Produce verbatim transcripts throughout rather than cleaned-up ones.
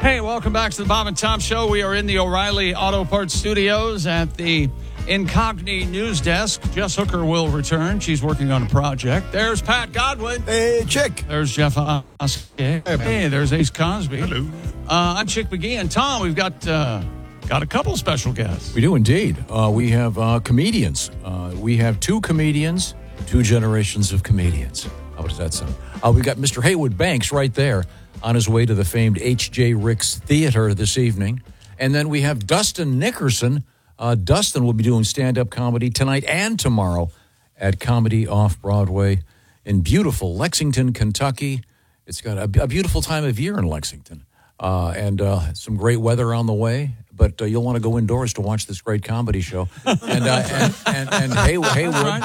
Hey, welcome back to the Bob and Tom Show. We are in the O'Reilly Auto Parts Studios at the Incogni News Desk. Jess Hooker will return. She's working on a project. There's Pat Godwin. Hey, Chick. There's Jeff Oskey. Hey, hey, there's Ace Cosby. Hello. Uh, I'm Chick McGee. And Tom, we've got uh, got a couple special guests. We do indeed. Uh, we have uh, comedians. Uh, we have two comedians, two generations of comedians. How does that sound? Uh, we've got Mister Haywood Banks right there on his way to the famed H J Ricks Theater this evening. And then we have Dustin Nickerson. Uh, Dustin will be doing stand-up comedy tonight and tomorrow at Comedy Off-Broadway in beautiful Lexington, Kentucky. It's got a, a beautiful time of year in Lexington uh, and uh, some great weather on the way. But uh, you'll want to go indoors to watch this great comedy show. And uh, and, and, and Hay- Haywood,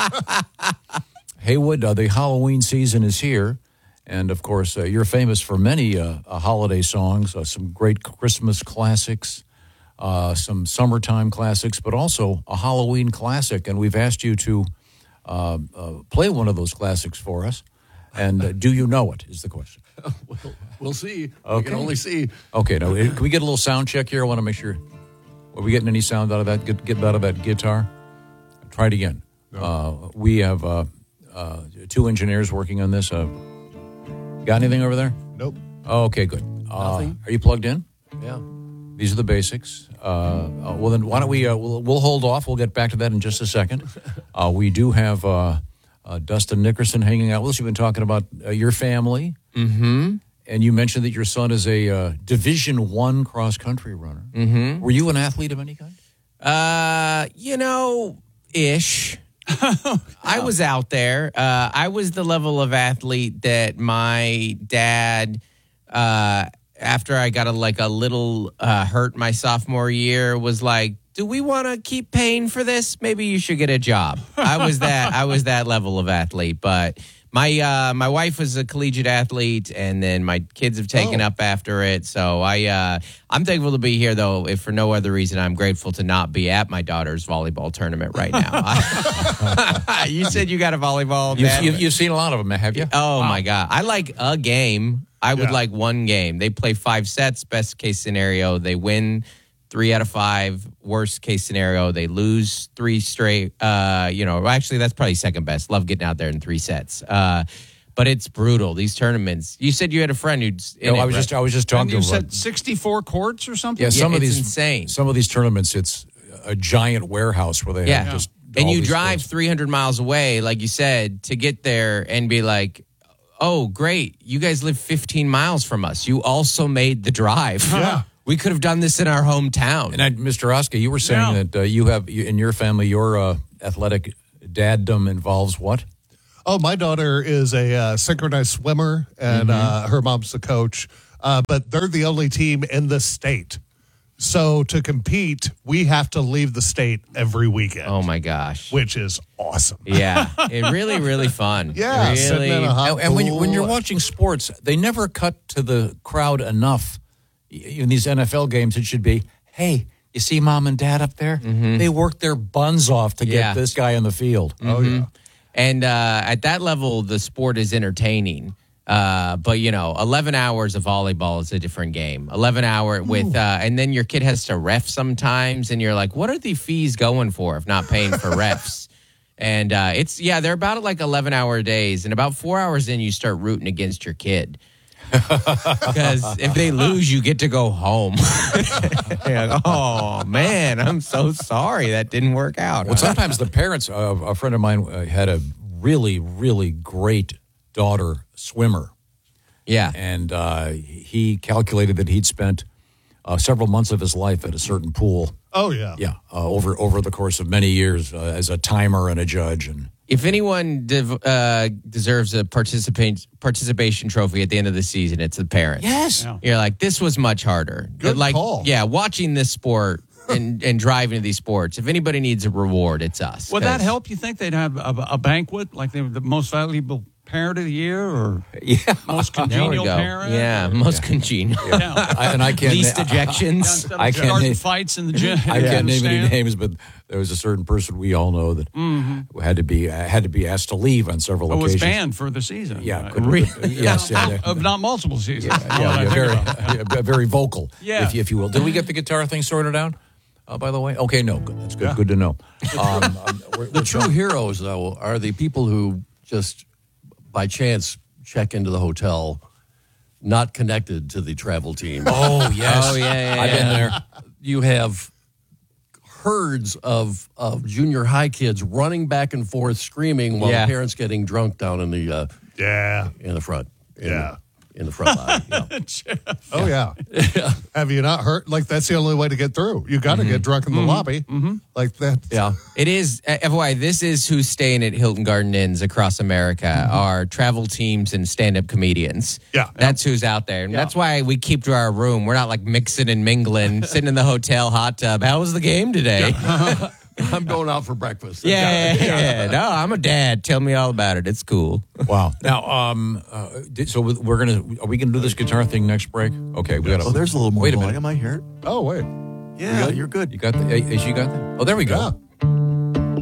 Haywood uh, the Halloween season is here. And, of course, uh, you're famous for many uh, uh, holiday songs, uh, some great Christmas classics, uh, some summertime classics, but also a Halloween classic. And we've asked you to uh, uh, play one of those classics for us. And uh, do you know it, is the question. We'll, we'll see. Okay. We can only see. Okay, now, can we get a little sound check here? I want to make sure. Are we getting any sound out of that? Get, get out of that guitar? Try it again. No. Uh, we have uh, uh, two engineers working on this. Uh, got anything over there? Nope. Oh, okay, good. Uh, Nothing. Are you plugged in? Yeah. These are the basics. Uh, uh, well, then why don't we, uh, we'll, we'll hold off. We'll get back to that in just a second. Uh, we do have uh, uh, Dustin Nickerson hanging out with us. You've been talking about uh, your family. Mm-hmm. And you mentioned that your son is a uh, Division One cross-country runner. Mm-hmm. Were you an athlete of any kind? Uh, you know, ish. I was out there. Uh, I was the level of athlete that my dad, uh, after I got a, like a little uh, hurt my sophomore year, was like, "Do we want to keep paying for this? Maybe you should get a job." I was that. I was that level of athlete, but. My uh, my wife was a collegiate athlete, and then my kids have taken Oh. up after it. So I uh, I'm thankful to be here, though. If for no other reason, I'm grateful to not be at my daughter's volleyball tournament right now. You said you got a volleyball. You've, man. you've, you've seen a lot of them, have you? Oh my God! I like a game. I would Yeah. like one game. They play five sets. Best case scenario, they win three out of five. Worst case scenario, they lose three straight. Uh, you know, actually, that's probably second best. Love getting out there in three sets. Uh, but it's brutal. These tournaments. You said you had a friend who's. In No, it, I was right? just I was just And talking you to him. said sixty-four courts or something? Yeah, some Yeah, of it's these insane. Some of these tournaments, it's a giant warehouse where they Yeah. have just And all you these drive courts. three hundred miles away, like you said, to get there and be like, oh, great. You guys live fifteen miles from us. You also made the drive. Yeah. We could have done this in our hometown. And I, Mister Oskey, you were saying Yeah. that uh, you have you, in your family your uh, athletic daddom involves what? Oh, my daughter is a uh, synchronized swimmer, and uh, her mom's the coach. Uh, but they're the only team in the state. So to compete, we have to leave the state every weekend. Oh, my gosh. Which is awesome. Yeah. It really, really fun. Yeah, sitting Really. in a hot And, and when, you, when you're pool. watching sports, they never cut to the crowd enough. In these N F L games, it should be, hey, you see mom and dad up there? They worked their buns off to get Yeah. this guy on the field. Oh, yeah. And uh, at that level, the sport is entertaining. Uh, but, you know, eleven hours of volleyball is a different game. eleven hour with, uh, and then your kid has to ref sometimes. And you're like, what are the fees going for if not paying for refs? And uh, it's, yeah, they're about like eleven hour days. And about four hours in, you start rooting against your kid. Because if they lose, you get to go home. You're like, oh, man, I'm so sorry that didn't work out. Well, sometimes the parents, uh, a friend of mine uh, had a really, really great daughter swimmer. Yeah. And uh, he calculated that he'd spent uh, several months of his life at a certain pool. Oh, yeah. Yeah, uh, over over the course of many years uh, as a timer and a judge. And If anyone div- uh, deserves a participant participation trophy at the end of the season, it's the parents. yes, Yeah. You're like, this was much harder. Good like, call. Yeah, watching this sport and, and driving to these sports, if anybody needs a reward, it's us. Would that 'Cause- help? You think they'd have a, a banquet like they were the most valuable parent of the year or Yeah. most There we congenial go. parent? Yeah, or- most congenial. Yeah. I, and I can't Least na- ejections. Instead of I can't starting name- fights in the gym. I in can't the name any stand. names, but there was a certain person we all know that had to be had to be asked to leave on several It was occasions. banned for the season. Yeah, right? could, yes, yeah, yeah. Of not multiple seasons. Yeah, Now that I yeah, think very, about it. yeah, very vocal, Yeah. if, you- if you will. Did we get the guitar thing sorted out? Uh, by the way, okay, no, good. That's good. Good to know. Um, um, we're- The we're true trying- heroes, though, are the people who just by chance check into the hotel, not connected to the travel team. Oh yes, Oh, yeah, yeah, I've been yeah. there. You have herds of of junior high kids running back and forth, screaming while Yeah. the parents getting drunk down in the uh, Yeah. in the front. In Yeah. the, in the front line. Yeah. Oh, yeah. Have you not heard? Like, that's the only way to get through. You got to get drunk in the lobby. Like that. Yeah. It is, uh, F Y I, this is who's staying at Hilton Garden Inns across America, are travel teams and stand-up comedians. Yeah. That's who's out there. And that's why we keep to our room. We're not like mixing and mingling, sitting in the hotel hot tub. How was the game today? Yeah, I'm going out for breakfast. yeah, yeah. No, I'm a dad. Tell me all about it. It's cool. Wow. Now, um, uh, did, so we're gonna are we gonna do this guitar thing next break? Okay, we got. Oh, there's a little more Wait a volume. minute. Am I here? Oh, wait. Yeah, you're good. You got the? Hey, you got that? Oh, there we go. Yeah.